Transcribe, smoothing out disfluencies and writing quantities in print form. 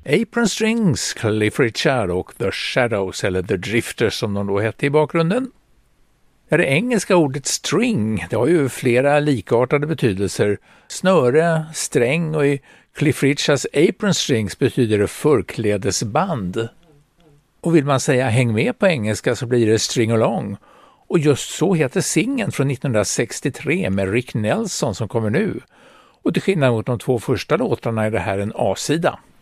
Apron Strings, Cliff Richard och The Shadows, eller The Drifters som de då hette i bakgrunden. Det engelska ordet string, det har ju flera likartade betydelser. Snöre, sträng, och i Cliff Richards Apron Strings betyder det förklädesband. Och vill man säga häng med på engelska så blir det string along. Och just så heter singeln från 1963 med Rick Nelson som kommer nu. Och till skillnad mot de två första låtarna är det här en A-sida.